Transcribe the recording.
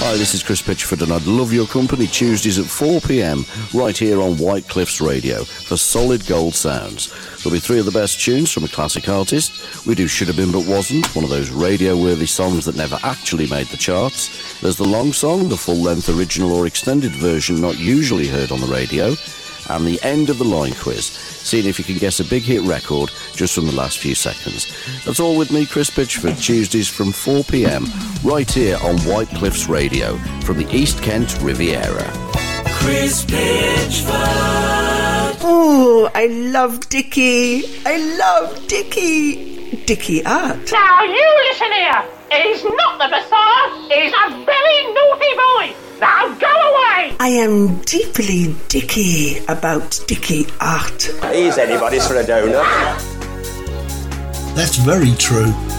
Hi, this is Chris Pitchford and I'd love your company Tuesdays at 4 p.m. right here on White Cliffs Radio for solid gold sounds. There'll be 3 of the best tunes from a classic artist. We do Should Have Been But Wasn't, one of those radio-worthy songs that never actually made the charts. There's the long song, the full-length original or extended version not usually heard on the radio. And the end of the line quiz, seeing if you can guess a big hit record just from the last few seconds. That's all with me, Chris Pitchford, Tuesdays from 4 p.m, right here on White Cliffs Radio, from the East Kent Riviera. Chris Pitchford. Oh, I love Dickie. I love Dickie. Dickie Art. Now you listen here. He's not the Messiah. He's a very naughty boy. Now go away! I am deeply Dickie about Dickie Art. He's anybody's for a donut. That's very true.